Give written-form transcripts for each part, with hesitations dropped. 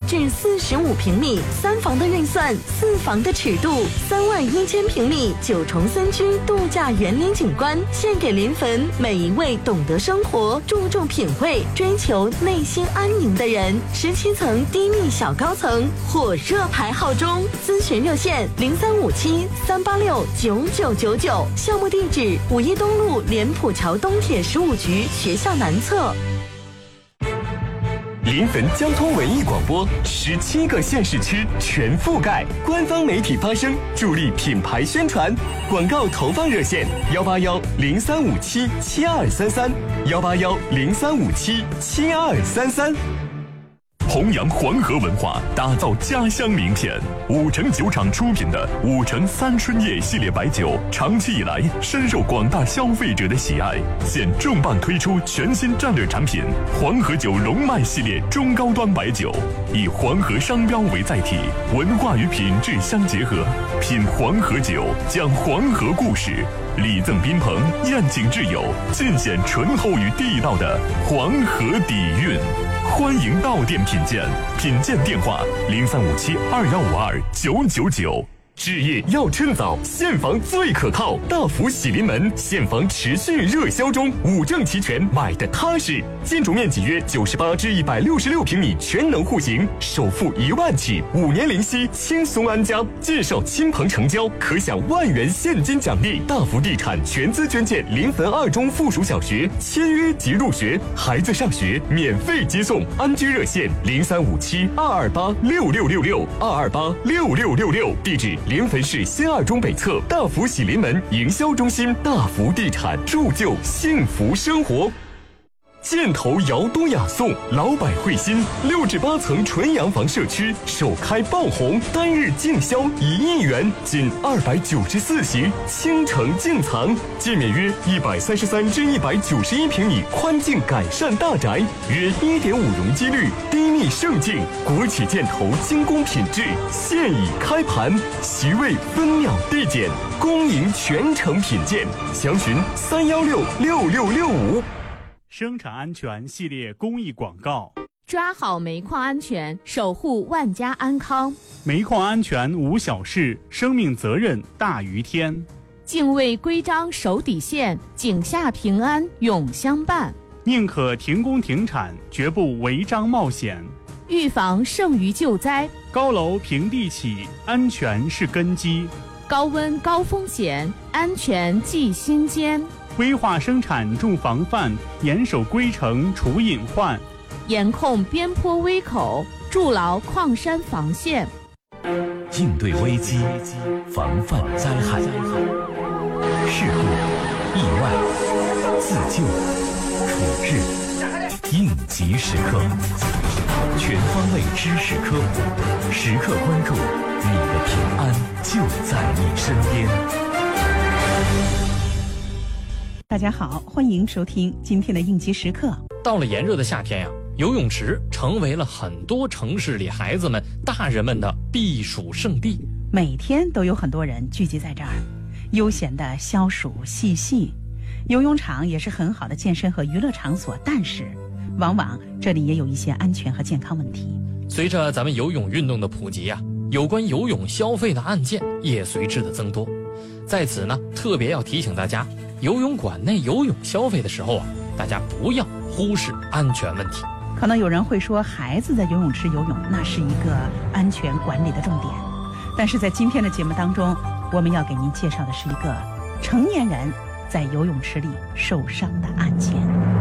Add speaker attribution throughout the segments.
Speaker 1: 至45平米，3房的运算，4房的尺度，31000平米9重3居度假园林景观，献给临汾每一位懂得生活、注重品味、追求内心安宁的人。17层低密小高层，火热排号中，咨询热线0357-386-9999，项目地址5一东路莲浦桥东铁15局学校南侧。
Speaker 2: 临汾交通文艺广播17个县市区全覆盖，官方媒体发声，助力品牌宣传。广告投放热线181-0357-7233，181-0357-7233。弘扬黄河文化，打造家乡名片。5城酒厂出品的5城三春叶系列白酒，长期以来深受广大消费者的喜爱。现重磅推出全新战略产品黄河酒龙脉系列中高端白酒，以黄河商标为载体，文化与品质相结合。品黄河酒，讲黄河故事，礼赠宾朋，宴请挚友，尽显醇厚与地道的黄河底蕴。欢迎到店品鉴，品鉴电话0357-2152-999。置业要趁早，现房最可靠，大福喜临门现房持续热销中，5证齐全，买的踏实。建筑面积约98至166平米，全能户型，首付1万起，5年零息，轻松安家。介绍亲朋成交，可享1万元现金奖励。大福地产全资捐建临汾2中附属小学，签约即入学，孩子上学免费接送。安居热线0357-228-6666，228-6666，地址临汾市新2中北侧大福喜临门营销中心。大福地产，铸就幸福生活。箭头窑多雅颂，老百惠心，6至8层纯洋房社区首开爆红，单日净销1亿元，仅294席，倾城净藏，建面约133至191平米，宽净改善大宅，约1.5容积率，低密盛净，国企箭头精工品质，现已开盘，席位分秒递减，恭迎全程品鉴，详询316-6665。
Speaker 3: 生产安全系列公益广告：
Speaker 4: 抓好煤矿安全，守护万家安康。
Speaker 3: 煤矿安全无小事，生命责任大于天。
Speaker 4: 敬畏规章守底线，井下平安永相伴。
Speaker 3: 宁可停工停产，绝不违章冒险。
Speaker 4: 预防胜于救灾。
Speaker 3: 高楼平地起，安全是根基。
Speaker 4: 高温高风险，安全记心间。
Speaker 3: 规划生产重防范，严守规程除隐患。
Speaker 4: 严控边坡危口，筑牢矿山防线。
Speaker 5: 应对危机，防范灾害，事故、意外、自救、处置，应急时刻，全方位知识科普，时刻关注，你的平安就在你身边。
Speaker 6: 大家好，欢迎收听今天的应急时刻。
Speaker 7: 到了炎热的夏天呀，游泳池成为了很多城市里孩子们、大人们的避暑胜地。
Speaker 6: 每天都有很多人聚集在这儿，悠闲的消暑嬉戏。游泳场也是很好的健身和娱乐场所，但是往往这里也有一些安全和健康问题。
Speaker 7: 随着咱们游泳运动的普及呀，有关游泳消费的案件也随之的增多。在此呢，特别要提醒大家，游泳馆内游泳消费的时候啊，大家不要忽视安全问题。
Speaker 6: 可能有人会说，孩子在游泳池游泳那是一个安全管理的重点，但是在今天的节目当中，我们要给您介绍的是一个成年人在游泳池里受伤的案件。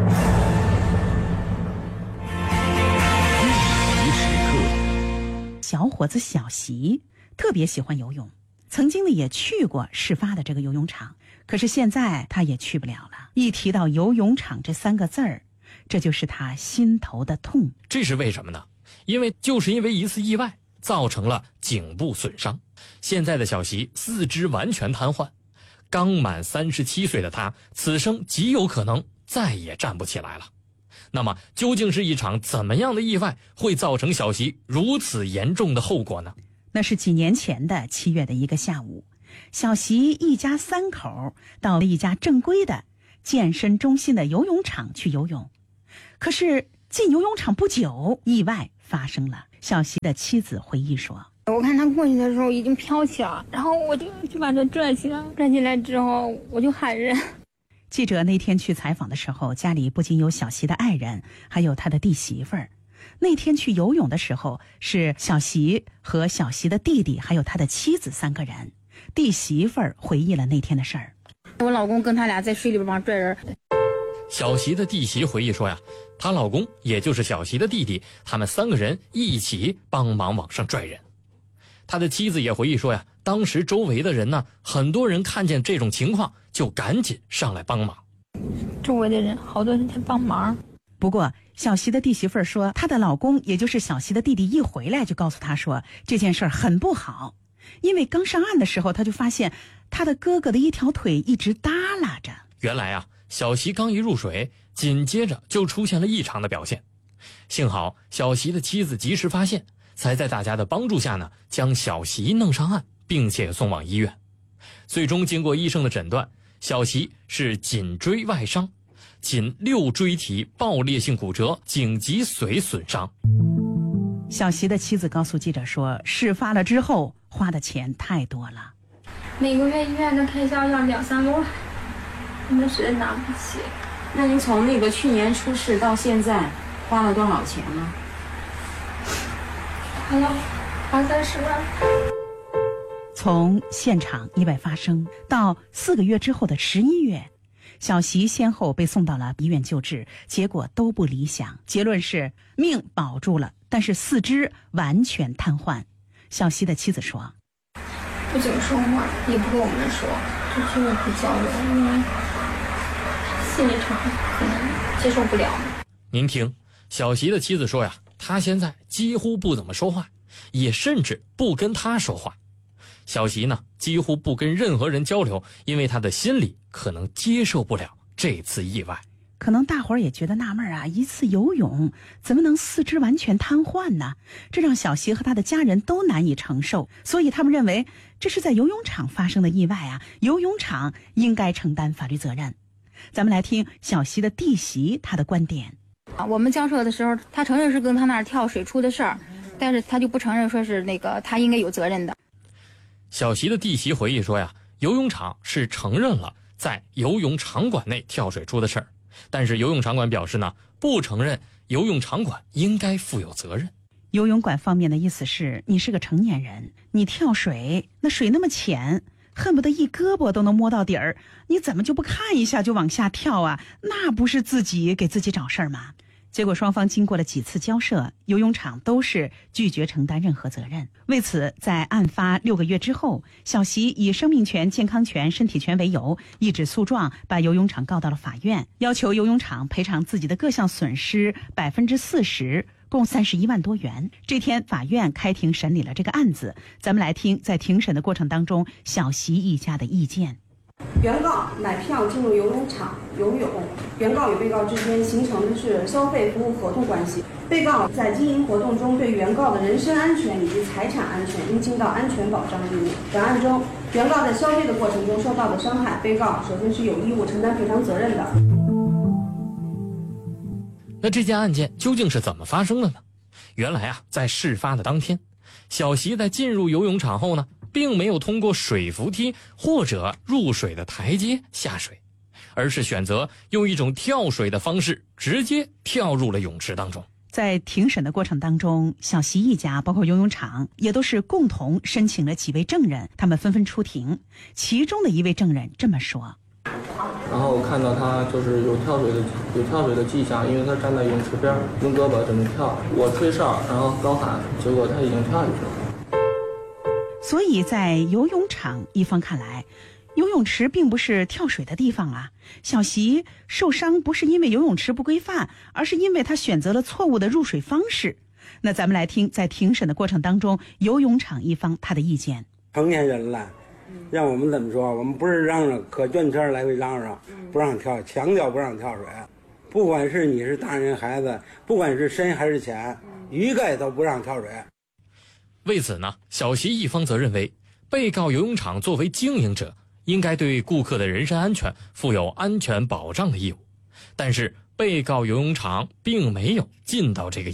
Speaker 5: 应急时刻。
Speaker 6: 小伙子小席特别喜欢游泳，曾经呢也去过事发的这个游泳场，可是现在他也去不了了。一提到游泳场这3个字儿，这就是他心头的痛。
Speaker 7: 这是为什么呢？因为一次意外造成了颈部损伤，现在的小席四肢完全瘫痪，刚满37岁的他，此生极有可能再也站不起来了。那么究竟是一场怎么样的意外会造成小席如此严重的后果呢？
Speaker 6: 那是几年前的7月的一个下午，小席一家3口到了一家正规的健身中心的游泳场去游泳。可是进游泳场不久，意外发生了。 小溪的妻子回忆说，
Speaker 8: 我看他过去的时候已经飘起了，然后我就把他拽起来，拽起来之后我就喊人。
Speaker 6: 记者那天去采访的时候，家里不仅有小溪的爱人，还有他的弟媳妇儿。那天去游泳的时候，是小溪和小溪的弟弟还有他的妻子3个人。弟媳妇儿回忆了那天的事儿，
Speaker 8: 我老公跟他俩在水里边往拽人。
Speaker 7: 小溪的弟媳回忆说呀，她老公也就是小溪的弟弟，他们3个人一起帮忙往上拽人。他的妻子也回忆说呀，当时周围的人呢，很多人看见这种情况就赶紧上来帮忙。
Speaker 8: 周围的人好多人在帮忙。
Speaker 6: 不过小溪的弟媳妇儿说，她的老公也就是小溪的弟弟一回来就告诉她说，这件事儿很不好，因为刚上岸的时候他就发现他的哥哥的一条腿一直耷拉着。
Speaker 7: 原来啊，小溪刚一入水，紧接着就出现了异常的表现。幸好小溪的妻子及时发现，才在大家的帮助下呢，将小溪弄上岸，并且送往医院。最终经过医生的诊断，小溪是颈椎外伤，颈6椎体爆裂性骨折，颈脊髓损伤。
Speaker 6: 小溪的妻子告诉记者说，事发了之后花的钱太多了，
Speaker 8: 每个月医院的开销要2、3万，我们实在拿不起。
Speaker 9: 那您从那个去年出事到现在花了多少钱呢？
Speaker 8: 花了20-30万。
Speaker 6: 从现场意外发生到4个月之后的11月，小溪先后被送到了医院救治，结果都不理想。结论是命保住了，但是4肢完全瘫痪。小溪的妻子说，
Speaker 8: 不怎么说话，也不跟我们说，就是不交流，因为心理上可能接受不了。
Speaker 7: 您听，小溪的妻子说呀，他现在几乎不怎么说话，也甚至不跟他说话。小溪呢，几乎不跟任何人交流，因为他的心里可能接受不了这次意外。
Speaker 6: 可能大伙儿也觉得纳闷啊，一次游泳怎么能4肢完全瘫痪呢？这让小溪和他的家人都难以承受，所以他们认为这是在游泳场发生的意外啊，游泳场应该承担法律责任。咱们来听小溪的弟媳她的观点。
Speaker 8: 我们交涉的时候，他承认是跟他那儿跳水出的事儿，但是他就不承认说是那个他应该有责任的。
Speaker 7: 小溪的弟媳回忆说呀，游泳场是承认了在游泳场馆内跳水出的事儿，但是游泳场馆表示呢，不承认游泳场馆应该负有责任。
Speaker 6: 游泳馆方面的意思是，你是个成年人，你跳水，那水那么浅，恨不得一胳膊都能摸到底儿，你怎么就不看一下就往下跳啊？那不是自己给自己找事儿吗？结果双方经过了几次交涉，游泳场都是拒绝承担任何责任。为此，在案发6个月之后，小溪以生命权、健康权、身体权为由，一纸诉状把游泳场告到了法院，要求游泳场赔偿自己的各项损失40%，共31万多元。这天，法院开庭审理了这个案子。咱们来听在庭审的过程当中，小溪一家的意见。
Speaker 10: 原告买票进入游泳场游泳，原告与被告之间形成的是消费服务合同关系。被告在经营活动中对原告的人身安全以及财产安全应尽到安全保障义务。本案中，原告在消费的过程中受到的伤害，被告首先是有义务承担赔偿责任的。
Speaker 7: 那这件案件究竟是怎么发生的呢？原来啊，在事发的当天，小溪在进入游泳场后呢，并没有通过水扶梯或者入水的台阶下水，而是选择用一种跳水的方式直接跳入了泳池当中。
Speaker 6: 在庭审的过程当中，小溪一家包括游泳场也都是共同申请了几位证人，他们纷纷出庭。其中的一位证人这么说，
Speaker 11: 然后我看到他就是有跳水的迹象，因为他站在泳池边用胳膊准备跳，我吹哨然后高喊，结果他已经跳下去了。
Speaker 6: 所以在游泳场一方看来，游泳池并不是跳水的地方啊。小溪受伤不是因为游泳池不规范，而是因为他选择了错误的入水方式。那咱们来听在庭审的过程当中，游泳场一方他的意见。
Speaker 12: 成年人了，让我们怎么说？我们不是嚷嚷，可卷圈来回嚷嚷，不让跳，强调不让跳水。不管是你是大人孩子，不管是深还是浅，一概都不让跳水。
Speaker 7: 为此呢，小溪一方则认为，被告游泳场作为经营者，应该对顾客的人身安全负有安全保障的义务，但是被告游泳场并没有尽到这个义务。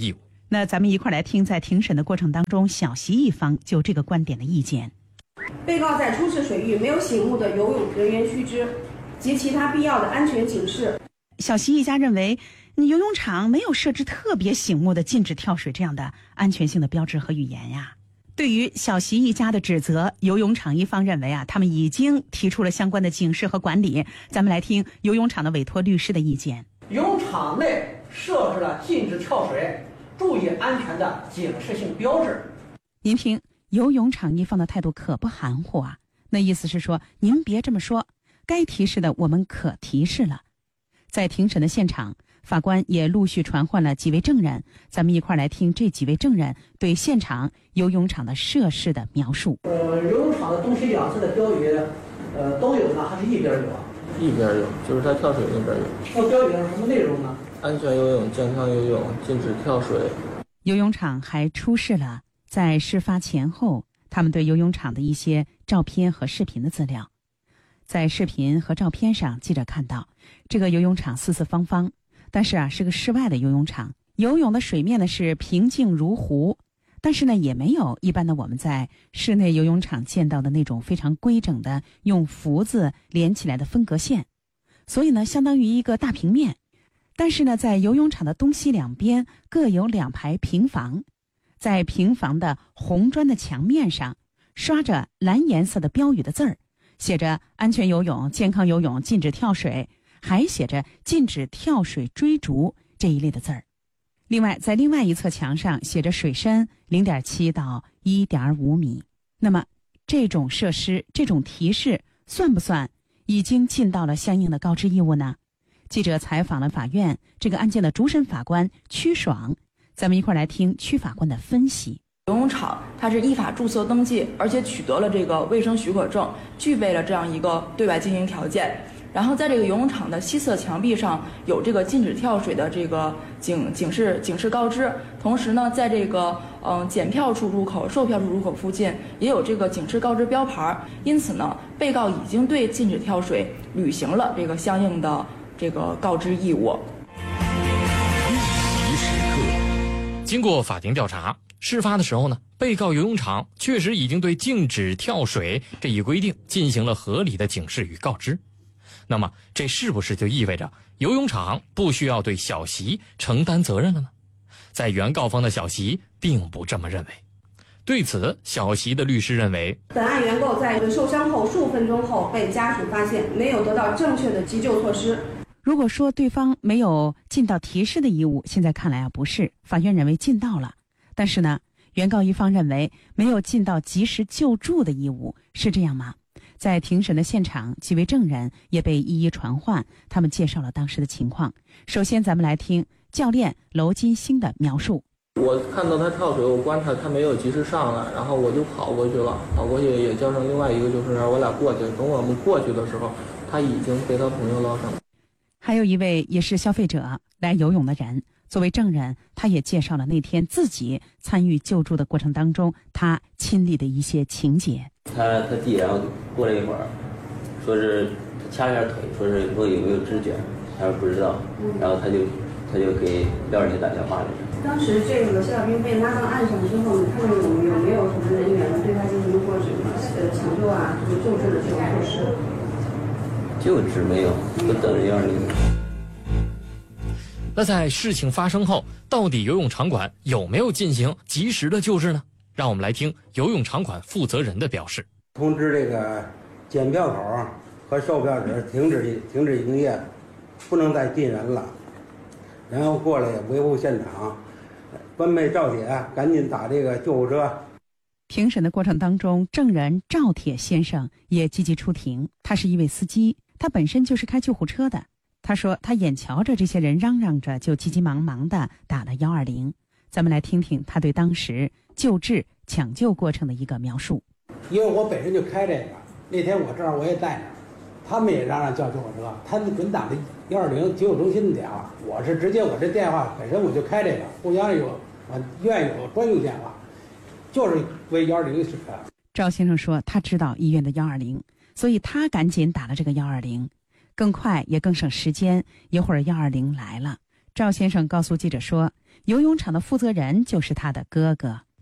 Speaker 6: 那咱们一块来听，在庭审的过程当中，小习一方就这个观点的意见。
Speaker 10: 被告在出事水域没有醒目的游泳人员须知及其他必要的安全警示。
Speaker 6: 小习一家认为，你游泳场没有设置特别醒目的禁止跳水这样的安全性的标志和语言呀。对于小习一家的指责，游泳场一方认为他们已经提出了相关的警示和管理。咱们来听游泳场的委托律师的意见。
Speaker 13: 游泳场内设置了禁止跳水、注意安全的警示性标志。
Speaker 6: 您听，游泳场一方的态度可不含糊啊。那意思是说，您别这么说，该提示的我们可提示了。在庭审的现场，法官也陆续传唤了几位证人，咱们一块来听这几位证人对现场游泳场的设施的描述。
Speaker 13: 游泳场的东西两侧的标语，都有呢，还是一边有啊？
Speaker 11: 一边有，就是在跳水那边有。
Speaker 13: 那标语上什么内容呢？
Speaker 11: 安全游泳、健康游泳，禁止跳水。
Speaker 6: 游泳场还出示了在事发前后他们对游泳场的一些照片和视频的资料。在视频和照片上，记者看到这个游泳场四四方方，但是是个室外的游泳场，游泳的水面呢是平静如湖，但是呢也没有一般的我们在室内游泳场见到的那种非常规整的用福字连起来的分隔线，所以呢相当于一个大平面。但是呢在游泳场的东西两边各有2排平房，在平房的红砖的墙面上刷着蓝颜色的标语的字儿，写着安全游泳、健康游泳、禁止跳水，还写着禁止跳水追逐这一类的字儿。另外在另外一侧墙上写着水深 0.7 到 1.5 米。那么这种设施、这种提示算不算已经尽到了相应的告知义务呢？记者采访了法院这个案件的主审法官曲爽，咱们一块来听曲法官的分析。
Speaker 14: 游泳场它是依法注册登记，而且取得了这个卫生许可证，具备了这样一个对外经营条件。然后在这个游泳场的西侧墙壁上有这个禁止跳水的这个警示告知，同时呢，在这个检票处入口、售票处入口附近也有这个警示告知标牌。因此呢，被告已经对禁止跳水履行了这个相应的这个告知义务。
Speaker 7: 经过法庭调查，事发的时候呢，被告游泳场确实已经对禁止跳水这一规定进行了合理的警示与告知。那么这是不是就意味着游泳场不需要对小习承担责任了呢？在原告方的小习并不这么认为。对此，小习的律师认为，
Speaker 10: 本案原告在受伤后数分钟后被家属发现，没有得到正确的急救措施。
Speaker 6: 如果说对方没有尽到提示的义务，现在看来不是，法院认为尽到了。但是呢，原告一方认为没有尽到及时救助的义务，是这样吗？在庭审的现场，几位证人也被一一传唤，他们介绍了当时的情况。首先咱们来听教练娄金星的描述。
Speaker 11: 我看到他跳水，我观察他没有及时上来，然后我就跑过去了，跑过去也叫上另外一个救生员，我俩过去。等我们过去的时候，他已经被他朋友捞上了。
Speaker 6: 还有一位也是消费者来游泳的人，作为证人，他也介绍了那天自己参与救助的过程当中他亲历的一些情节。
Speaker 15: 他弟然后过了一会儿，说是他掐了一下腿，说是我有没有知觉，他说不知道，然后他就给120打电话了。
Speaker 10: 当时这个谢小兵被拉到岸上之后，你看有没有什么人员对他进行过什么抢救啊，就是救治的这种措施？
Speaker 15: 救治没有，不等120。
Speaker 7: 那在事情发生后，到底游泳场馆有没有进行及时的救治呢？让我们来听游泳场馆负责人的表示。
Speaker 12: 通知这个检票口和售票室停止营业，不能再进人了。然后过来维护现场，分配赵铁赶紧打这个救护车。
Speaker 6: 庭审的过程当中，证人赵铁先生也积极出庭。他是一位司机，他本身就是开救护车的。他说他眼瞧着这些人嚷嚷着，就急急忙忙地打了120。咱们来听听他对当时救治抢救过程的一个描述。
Speaker 16: 因为我本身就开这个，那天我正好我也在那儿，他们也嚷嚷叫救护车，他们准打的120急救中心的电话，我是直接我这电话本身我就开这个，互相有医院有专用电话，就是为120时刻。
Speaker 6: 赵先生说他知道医院的120，所以他赶紧打了这个120，更快也更省时间。一会儿120来了， 赵先生告诉记者说，游泳场的负责人就是他的哥哥。